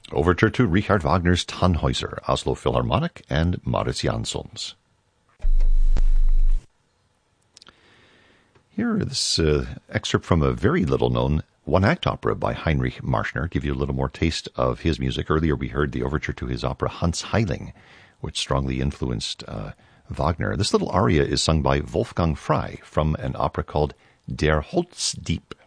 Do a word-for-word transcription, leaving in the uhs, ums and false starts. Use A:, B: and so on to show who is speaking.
A: Overture to Richard Wagner's Tannhäuser, Oslo Philharmonic, and Maurits Janssons. Here, this uh, excerpt from a very little-known one-act opera by Heinrich Marschner. Give you a little more taste of his music. Earlier we heard the overture to his opera Hans Heiling, which strongly influenced uh, Wagner. This little aria is sung by Wolfgang Frey from an opera called Der Holzdieb.